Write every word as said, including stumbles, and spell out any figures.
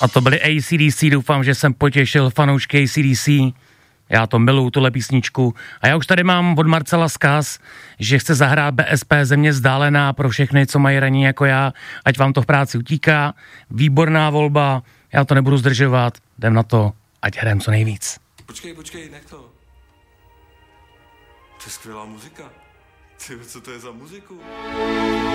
A to byly A C D C, doufám, že jsem potěšil fanoušky A C D C. Já to miluju, tuhle písničku. A já už tady mám od Marcela vzkaz, že chce zahrát B S P Země vzdálená pro všechny, co mají raní jako já, ať vám to v práci utíká. Výborná volba, já to nebudu zdržovat, jdem na to, ať hrajeme co nejvíc. Počkej, počkej, nech to. To je skvělá muzika. Ty, co to je za muziku?